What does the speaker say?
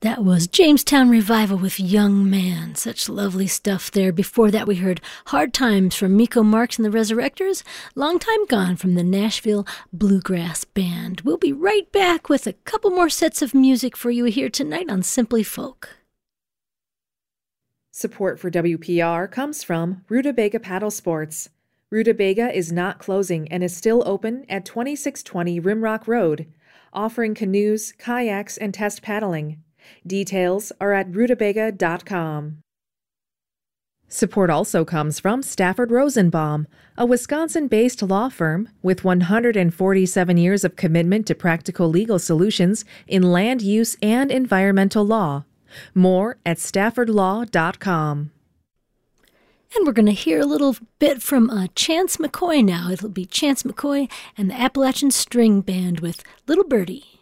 That was Jamestown Revival with Young Man. Such lovely stuff there. Before that, we heard Hard Times from Miko Marks and the Resurrectors, Long Time Gone from the Nashville Bluegrass Band. We'll be right back with a couple more sets of music for you here tonight on Simply Folk. Support for WPR comes from Rutabaga Paddle Sports. Rutabaga is not closing and is still open at 2620 Rimrock Road, offering canoes, kayaks, and test paddling. Details are at rutabaga.com. Support also comes from Stafford Rosenbaum, a Wisconsin-based law firm with 147 years of commitment to practical legal solutions in land use and environmental law. More at staffordlaw.com. And we're going to hear a little bit from Chance McCoy now. It'll be Chance McCoy and the Appalachian String Band with Little Birdie.